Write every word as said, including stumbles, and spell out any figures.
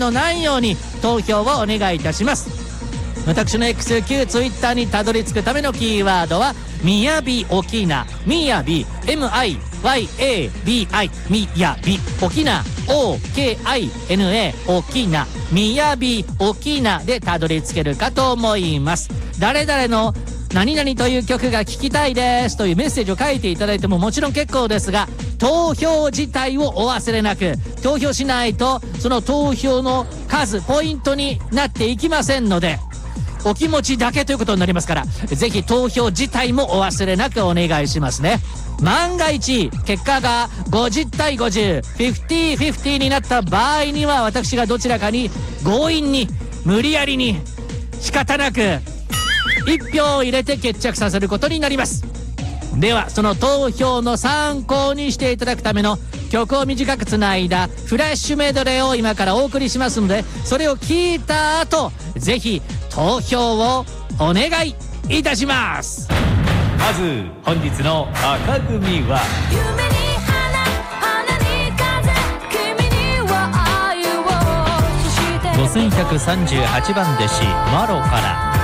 のないように投票をお願いいたします。私の X 旧 Twitter にたどり着くためのキーワードはみやび沖縄、みやび エムアイワイエービーアイ みやび沖縄 オーケーアイエヌエー 沖縄みやび沖縄でたどり着けるかと思います。誰々の何々という曲が聴きたいですというメッセージを書いていただいてももちろん結構ですが、投票自体をお忘れなく。投票しないとその投票の数ポイントになっていきませんので、お気持ちだけということになりますから、ぜひ投票自体もお忘れなくお願いしますね。万が一結果がごじゅうたいごじゅう、フィフティーフィフティーになった場合には、私がどちらかに強引に無理やりに仕方なくいち票を入れて決着させることになります。ではその投票の参考にしていただくための曲を短くつないだフラッシュメドレーを今からお送りしますので、それを聞いた後ぜひ投票をお願いいたします。 まず本日の赤組は夢に花、花に風、君には愛を、そしてごせんひゃくさんじゅうはちばん弟子マロから